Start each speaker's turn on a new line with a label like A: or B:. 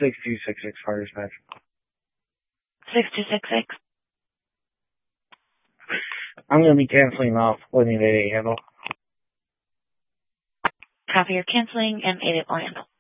A: 6266 fire dispatch.
B: 6266.
A: I'm going to be canceling off William 88 handle.
B: Copy, you're canceling, and 88 will handle.